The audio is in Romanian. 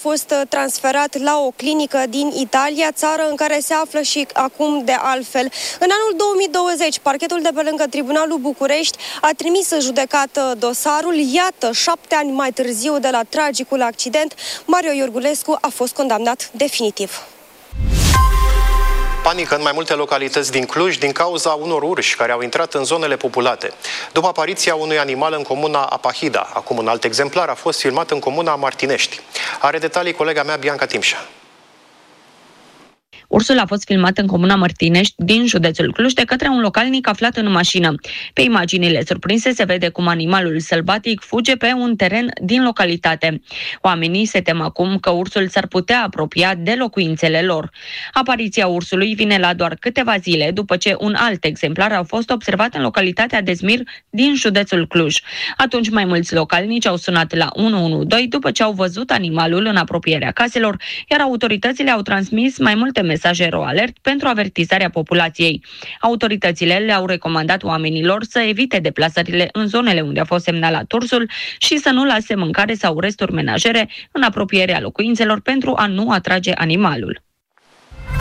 fost transferat la o clinică din Italia, țară în care se află și acum de altfel. În anul 2020, parchetul de pe lângă Tribunalul București a trimis în judecată dosarul. Iată, 7 ani mai târziu de la tragicul accident, Mario Iorgulescu a fost condamnat definitiv. Panică în mai multe localități din Cluj din cauza unor urși care au intrat în zonele populate. După apariția unui animal în comuna Apahida, acum un alt exemplar a fost filmat în comuna Martinești. Are detalii colega mea Bianca Timșa. Ursul a fost filmat în comuna Mărtinești din județul Cluj de către un localnic aflat în mașină. Pe imaginile surprinse se vede cum animalul sălbatic fuge pe un teren din localitate. Oamenii se tem acum că ursul s-ar putea apropia de locuințele lor. Apariția ursului vine la doar câteva zile după ce un alt exemplar a fost observat în localitatea Dezmir din județul Cluj. Atunci mai mulți localnici au sunat la 112 după ce au văzut animalul în apropierea caselor, iar autoritățile au transmis mai multe mesaje RoAlert pentru avertizarea populației. Autoritățile le-au recomandat oamenilor să evite deplasările în zonele unde a fost semnalat ursul și să nu lase mâncare sau resturi menajere în apropierea locuințelor pentru a nu atrage animalul.